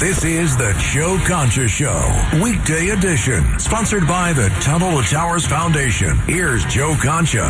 This is the Joe Concha Show, weekday edition, sponsored by the Tunnel to Towers Foundation. Here's Joe Concha.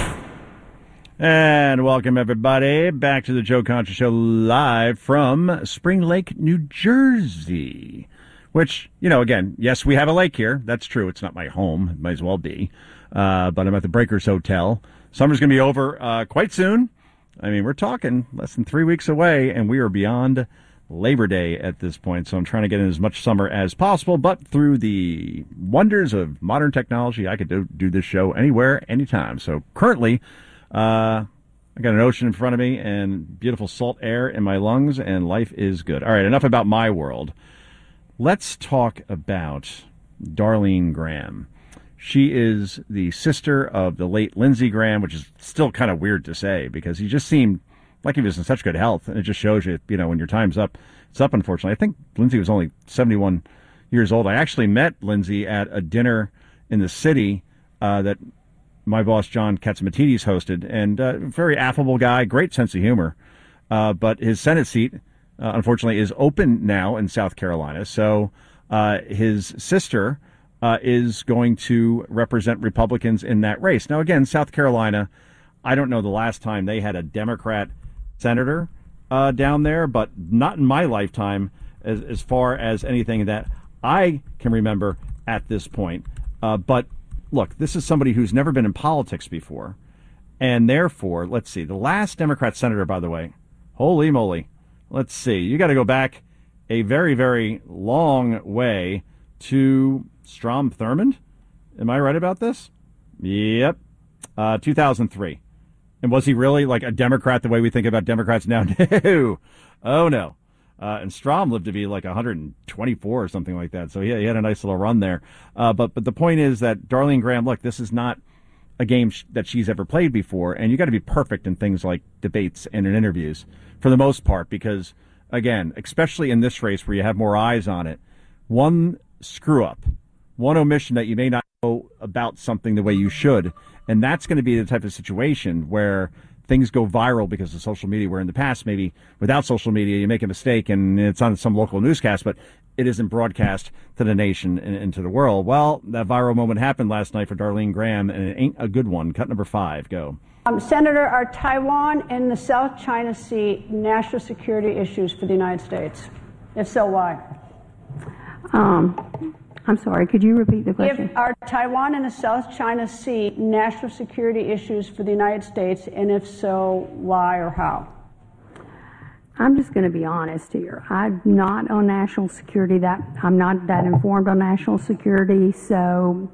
And welcome, everybody, back to the Joe Concha Show live from Spring Lake, New Jersey. Which, you know, again, yes, we have a lake here. That's true. It's not my home. It might as well be. But I'm at the Breakers Hotel. Summer's going to be over quite soon. I mean, we're talking less than 3 weeks away, and we are beyond Labor Day at this point. So I'm trying to get in as much summer as possible. But through the wonders of modern technology, I could do this show anywhere, anytime. So currently, I got an ocean in front of me and beautiful salt air in my lungs, and life is good. All right, enough about my world. Let's talk about Darlene Graham. She is the sister of the late Lindsey Graham, which is still kind of weird to say because he just seemed like he was in such good health. And it just shows you, you know, when your time's up, it's up, unfortunately. I think Lindsey was only 71 years old. I actually met Lindsey at a dinner in the city that my boss, John Katsimatidis, hosted. And very affable guy, great sense of humor. But his Senate seat, unfortunately, is open now in South Carolina. So his sister is going to represent Republicans in that race. Now, again, South Carolina, I don't know the last time they had a Democrat senator down there, but not in my lifetime as far as anything that I can remember at this point. But look, this is somebody who's never been in politics before. And therefore, let's see, the last Democrat senator, by the way, holy moly, let's see, you got to go back a very, very long way to Strom Thurmond. Am I right about this? Yep. 2003. And was he really like a Democrat the way we think about Democrats now? No. Oh, no. And Strom lived to be like 124 or something like that. So he had a nice little run there. But the point is that Darlene Graham, look, this is not a game that she's ever played before. And you got to be perfect in things like debates and in interviews for the most part, because, again, especially in this race where you have more eyes on it, one screw up, one omission that you may not know about something the way you should. And that's going to be the type of situation where things go viral because of social media, where in the past, maybe without social media, you make a mistake and it's on some local newscast, but it isn't broadcast to the nation and to the world. Well, that viral moment happened last night for Darlene Graham, and it ain't a good one. Cut number 5, go. Senator, are Taiwan and the South China Sea national security issues for the United States? If so, why? I'm sorry, could you repeat the question? Are Taiwan and the South China Sea national security issues for the United States, and if so, why or how? I'm just going to be honest here. I'm not on national security. I'm not that informed on national security, so.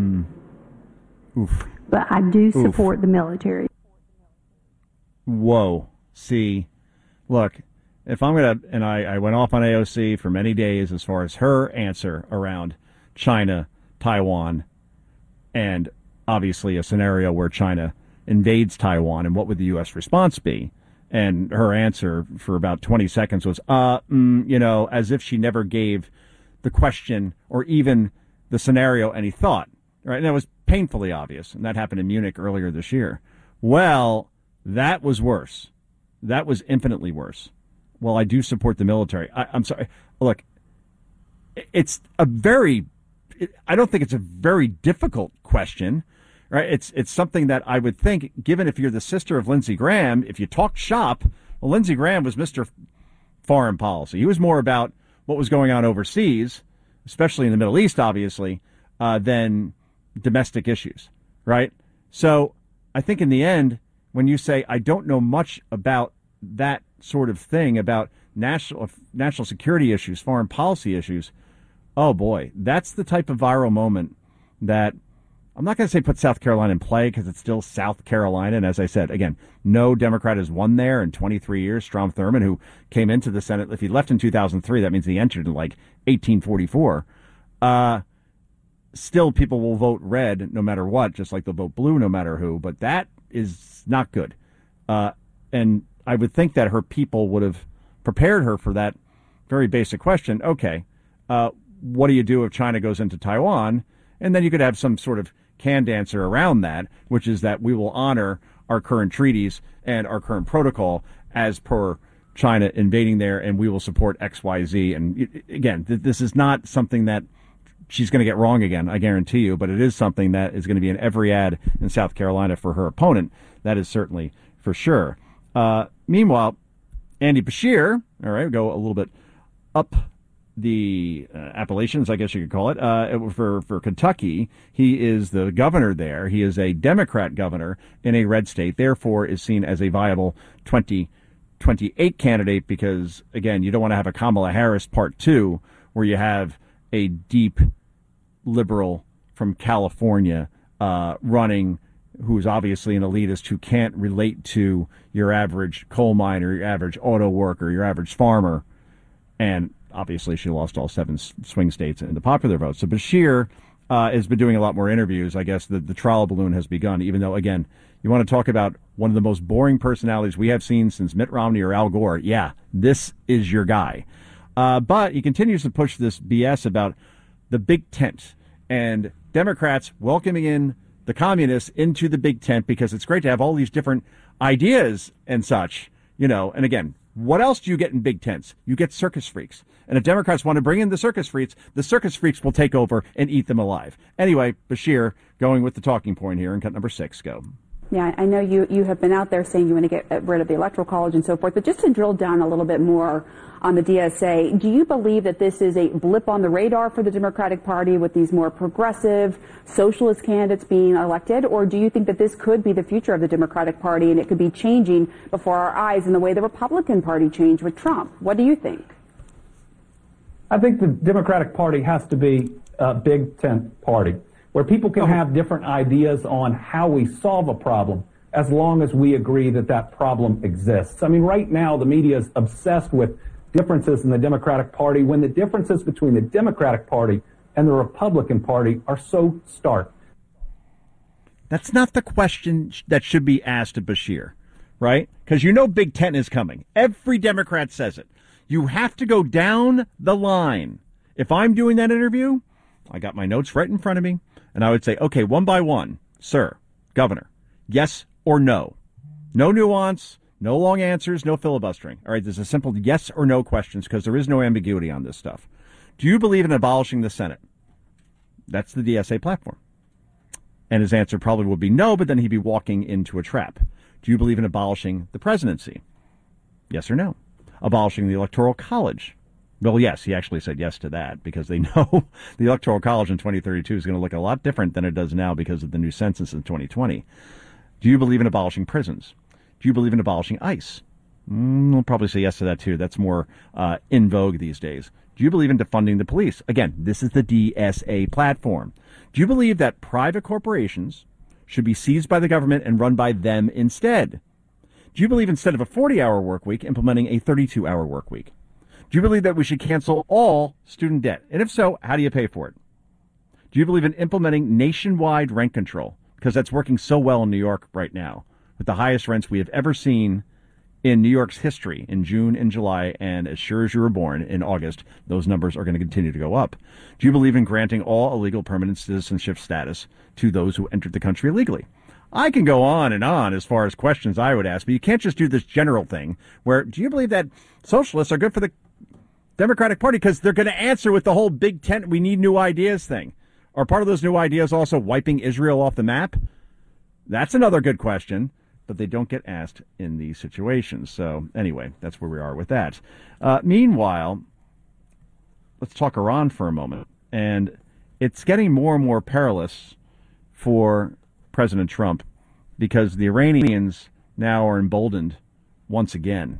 Oof. But I do support the military. Whoa. See, look, if I'm going to, and I went off on AOC for many days as far as her answer around China, Taiwan, and obviously a scenario where China invades Taiwan, and what would the U.S. response be? And her answer for about 20 seconds was, as if she never gave the question or even the scenario any thought. Right? And that was painfully obvious, and that happened in Munich earlier this year. Well, that was worse. That was infinitely worse. Well, I do support the military. I'm sorry. Look, I don't think it's a very difficult question, right? It's something that I would think, given if you're the sister of Lindsey Graham, if you talk shop, well, Lindsey Graham was Mr. Foreign Policy. He was more about what was going on overseas, especially in the Middle East, obviously, than domestic issues, right? So I think in the end, when you say, I don't know much about that sort of thing, about national security issues, foreign policy issues, oh boy, that's the type of viral moment that I'm not going to say put South Carolina in play because it's still South Carolina. And as I said, again, no Democrat has won there in 23 years. Strom Thurmond, who came into the Senate, if he left in 2003, that means he entered in like 1844. Still, people will vote red no matter what, just like they'll vote blue no matter who. But that is not good. And I would think that her people would have prepared her for that very basic question. Okay, what do you do if China goes into Taiwan? And then you could have some sort of canned answer around that, which is that we will honor our current treaties and our current protocol as per China invading there, and we will support XYZ. And again, this is not something that she's going to get wrong again, I guarantee you, but it is something that is going to be in every ad in South Carolina for her opponent. That is certainly for sure. Meanwhile, Andy Beshear, all right, go a little bit up the Appalachians, I guess you could call it, for Kentucky. He is the governor there. He is a Democrat governor in a red state, therefore is seen as a viable 2028 candidate because, again, you don't want to have a Kamala Harris part 2 where you have a deep liberal from California running, who's obviously an elitist who can't relate to your average coal miner, your average auto worker, your average farmer. And obviously she lost all 7 swing states in the popular vote. So Beshear has been doing a lot more interviews. I guess the trial balloon has begun, even though, again, you want to talk about one of the most boring personalities we have seen since Mitt Romney or Al Gore. Yeah, this is your guy. But he continues to push this BS about the big tent and Democrats welcoming in the communists into the big tent because it's great to have all these different ideas and such, you know. And again, what else do you get in big tents? You get circus freaks. And if Democrats want to bring in the circus freaks will take over and eat them alive. Anyway, Beshear going with the talking point here in cut number 6. Go. Yeah, I know you have been out there saying you want to get rid of the Electoral College and so forth, but just to drill down a little bit more on the DSA, do you believe that this is a blip on the radar for the Democratic Party with these more progressive socialist candidates being elected, or do you think that this could be the future of the Democratic Party and it could be changing before our eyes in the way the Republican Party changed with Trump? What do you think? I think the Democratic Party has to be a big tent party, where people can have different ideas on how we solve a problem as long as we agree that that problem exists. I mean, right now the media is obsessed with differences in the Democratic Party when the differences between the Democratic Party and the Republican Party are so stark. That's not the question that should be asked of Beshear, right? Because you know Big Tent is coming. Every Democrat says it. You have to go down the line. If I'm doing that interview, I got my notes right in front of me, and I would say, okay, one by one, sir, governor, yes or no. No nuance, no long answers, no filibustering. All right, there's a simple yes or no questions because there is no ambiguity on this stuff. Do you believe in abolishing the Senate? That's the DSA platform. And his answer probably would be no, but then he'd be walking into a trap. Do you believe in abolishing the presidency? Yes or no. Abolishing the Electoral College? Well, yes, he actually said yes to that because they know the Electoral College in 2032 is going to look a lot different than it does now because of the new census in 2020. Do you believe in abolishing prisons? Do you believe in abolishing ICE? I'll probably say yes to that, too. That's more in vogue these days. Do you believe in defunding the police? Again, this is the DSA platform. Do you believe that private corporations should be seized by the government and run by them instead? Do you believe instead of a 40-hour work week, implementing a 32-hour work week? Do you believe that we should cancel all student debt? And if so, how do you pay for it? Do you believe in implementing nationwide rent control? Because that's working so well in New York right now, with the highest rents we have ever seen in New York's history in June and July, and as sure as you were born in August, those numbers are going to continue to go up. Do you believe in granting all illegal permanent citizenship status to those who entered the country illegally? I can go on and on as far as questions I would ask, but you can't just do this general thing where, do you believe that socialists are good for the Democratic Party? Because they're going to answer with the whole big tent, we need new ideas thing. Are part of those new ideas also wiping Israel off the map? That's another good question, but they don't get asked in these situations. So anyway, that's where we are with that. Meanwhile, let's talk Iran for a moment. And it's getting more and more perilous for President Trump because the Iranians now are emboldened once again.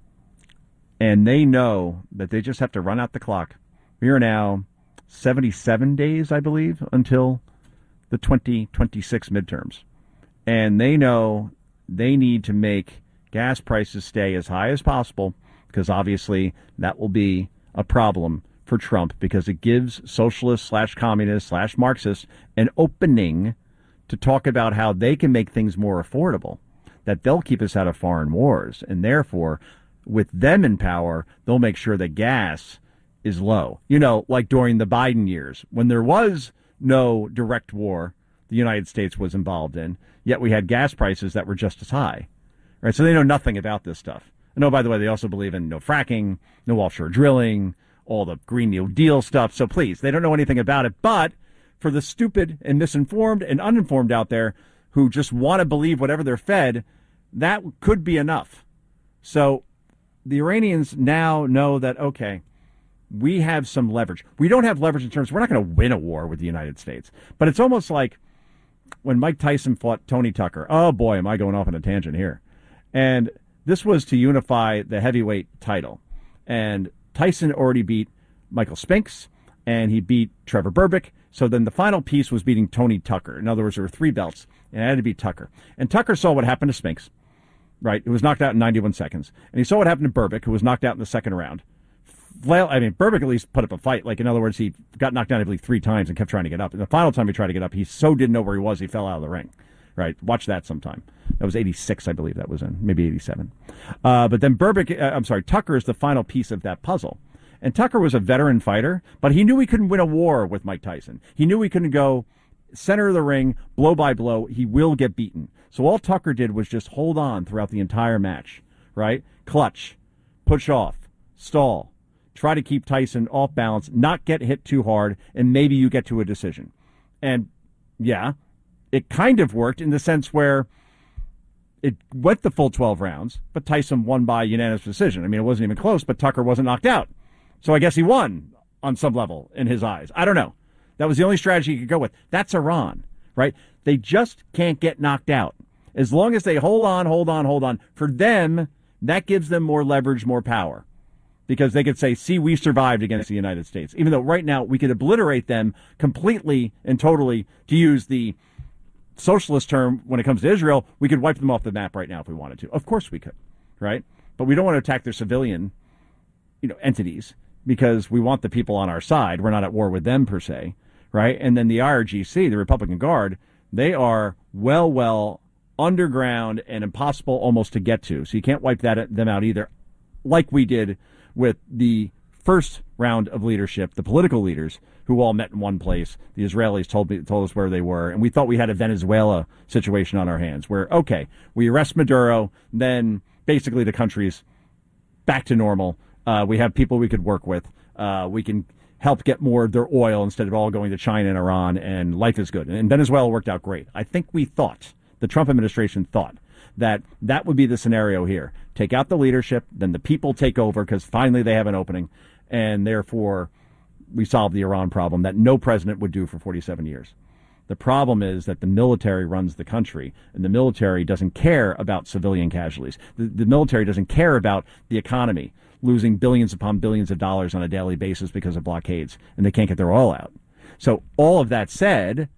And they know that they just have to run out the clock. We are now 77 days, I believe, until the 2026 midterms. And they know they need to make gas prices stay as high as possible because obviously that will be a problem for Trump because it gives socialists / communists / Marxists an opening to talk about how they can make things more affordable, that they'll keep us out of foreign wars. And therefore, with them in power, they'll make sure that gas is low. You know, like during the Biden years, when there was no direct war the United States was involved in, yet we had gas prices that were just as high. Right? So they know nothing about this stuff. And oh, by the way, they also believe in no fracking, no offshore drilling, all the Green New Deal stuff. So please, they don't know anything about it. But for the stupid and misinformed and uninformed out there who just want to believe whatever they're fed, that could be enough. So the Iranians now know that, okay, we have some leverage. We don't have leverage in terms, we're not going to win a war with the United States. But it's almost like when Mike Tyson fought Tony Tucker. Oh, boy, am I going off on a tangent here. And this was to unify the heavyweight title. And Tyson already beat Michael Spinks, and he beat Trevor Berbick. So then the final piece was beating Tony Tucker. In other words, there were 3 belts, and it had to beat Tucker. And Tucker saw what happened to Spinks, right? It was knocked out in 91 seconds. And he saw what happened to Berbick, who was knocked out in the second round. Berbick at least put up a fight. Like, in other words, he got knocked down, I believe, 3 times and kept trying to get up. And the final time he tried to get up, he so didn't know where he was, he fell out of the ring. Right? Watch that sometime. That was 86, I believe that was in. Maybe 87. But then Tucker is the final piece of that puzzle. And Tucker was a veteran fighter, but he knew he couldn't win a war with Mike Tyson. He knew he couldn't go center of the ring, blow by blow. He will get beaten. So all Tucker did was just hold on throughout the entire match, right? Clutch, push off, stall, try to keep Tyson off balance, not get hit too hard, and maybe you get to a decision. And, yeah, it kind of worked in the sense where it went the full 12 rounds, but Tyson won by unanimous decision. I mean, it wasn't even close, but Tucker wasn't knocked out. So I guess he won on some level in his eyes. I don't know. That was the only strategy he could go with. That's Iran, right? They just can't get knocked out. As long as they hold on, for them, that gives them more leverage, more power. Because they could say, see, we survived against the United States. Even though right now we could obliterate them completely and totally, to use the socialist term when it comes to Israel, we could wipe them off the map right now if we wanted to. Of course we could, right? But we don't want to attack their civilian, entities, because we want the people on our side. We're not at war with them per se, right? And then the IRGC, the Republican Guard, they are well underground and impossible almost to get to. So you can't wipe them out either, like we did with the first round of leadership, the political leaders who all met in one place. The Israelis told us where they were, and we thought we had a Venezuela situation on our hands where, okay, we arrest Maduro, then basically the country's back to normal. We have people we could work with. We can help get more of their oil instead of all going to China and Iran, and life is good. And Venezuela worked out great. I think the Trump administration thought that would be the scenario here. Take out the leadership, then the people take over because finally they have an opening, and therefore we solve the Iran problem that no president would do for 47 years. The problem is that the military runs the country, and the military doesn't care about civilian casualties. The military doesn't care about the economy, losing billions upon billions of dollars on a daily basis because of blockades, and they can't get their oil out. So all of that said,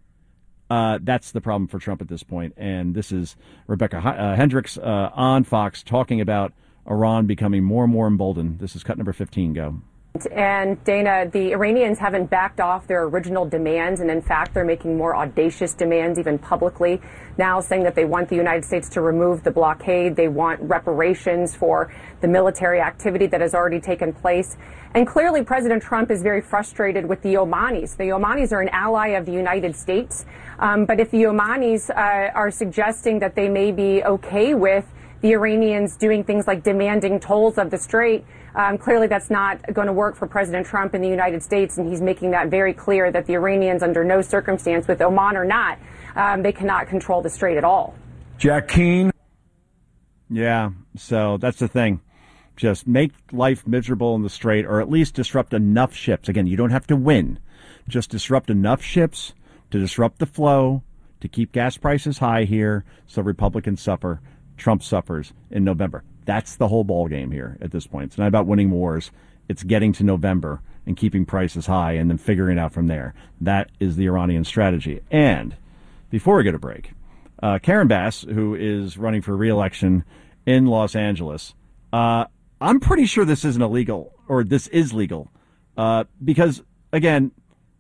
that's the problem for Trump at this point. And this is Rebecca Hendricks on Fox talking about Iran becoming more and more emboldened. This is cut number 15. Go. And Dana, the Iranians haven't backed off their original demands, and in fact, they're making more audacious demands, even publicly, now saying that they want the United States to remove the blockade. They want reparations for the military activity that has already taken place. And clearly, President Trump is very frustrated with the Omanis. The Omanis are an ally of the United States, but if the Omanis are suggesting that they may be okay with the Iranians doing things like demanding tolls of the Strait, clearly that's not going to work for President Trump in the United States, and he's making that very clear that the Iranians, under no circumstance, with Oman or not, they cannot control the Strait at all. Jack Keane. Yeah, so that's the thing. Just make life miserable in the Strait, or at least disrupt enough ships. Again, you don't have to win. Just disrupt enough ships to disrupt the flow, to keep gas prices high here so Republicans suffer, Trump suffers in November. That's the whole ball game here at this point. It's not about winning wars. It's getting to November and keeping prices high and then figuring it out from there. That is the Iranian strategy. And before we get a break, Karen Bass, who is running for re-election in Los Angeles, I'm pretty sure this isn't illegal, or this is legal, because, again,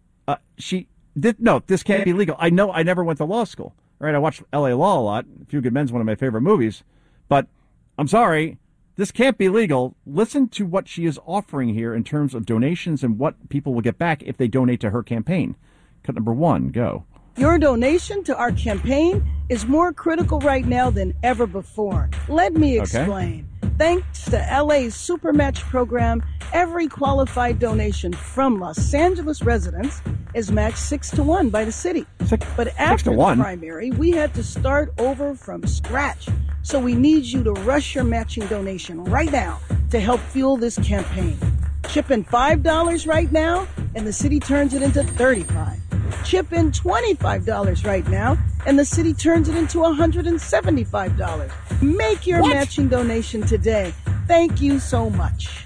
this can't be legal. I know I never went to law school, right? I watched L.A. Law a lot. A Few Good Men's one of my favorite movies, but I'm sorry, this can't be legal. Listen to what she is offering here in terms of donations and what people will get back if they donate to her campaign. Cut number 1, go. Your donation to our campaign is more critical right now than ever before. Let me explain. Thanks to LA's Supermatch program, every qualified donation from Los Angeles residents is matched 6-1 by the city. But after the primary, we had to start over from scratch. So we need you to rush your matching donation right now to help fuel this campaign. Chip in $5 right now, and the city turns it into $35. Chip in $25 right now, and the city turns it into $175. Make your matching donation today. Thank you so much.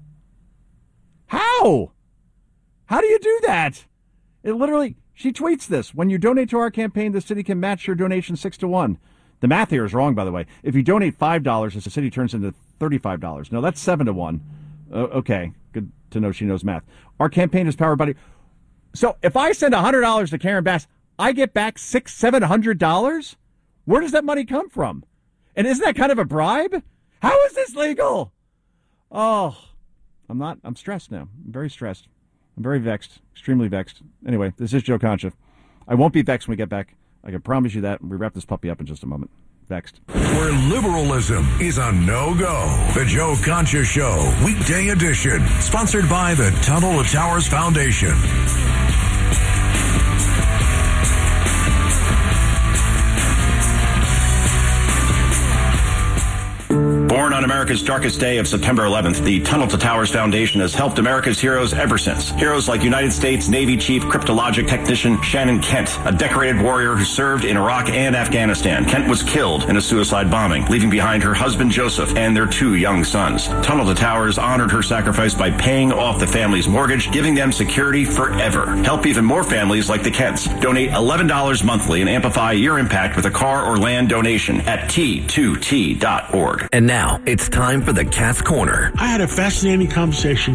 How? How do you do that? It literally, she tweets this. When you donate to our campaign, the city can match your donation 6-1. The math here is wrong, by the way. If you donate $5, the city turns into $35. No, that's 7-1. Okay, good to know she knows math. Our campaign is powered by... So if I send $100 to Karen Bass, I get back $700? Where does that money come from? And isn't that kind of a bribe? How is this legal? Oh, I'm stressed now. I'm very stressed. I'm very vexed, extremely vexed. Anyway, this is Joe Concha. I won't be vexed when we get back. I can promise you that. We wrap this puppy up in just a moment. Vexed. Where liberalism is a no-go. The Joe Concha Show, weekday edition. Sponsored by the Tunnel to Towers Foundation. Born on America's darkest day of September 11th, the Tunnel to Towers Foundation has helped America's heroes ever since. Heroes like United States Navy Chief Cryptologic Technician Shannon Kent, a decorated warrior who served in Iraq and Afghanistan. Kent was killed in a suicide bombing, leaving behind her husband Joseph and their 2 young sons. Tunnel to Towers honored her sacrifice by paying off the family's mortgage, giving them security forever. Help even more families like the Kents. Donate $11 monthly and amplify your impact with a car or land donation at T2T.org. And now it's time for the Cat's Corner. I had a fascinating conversation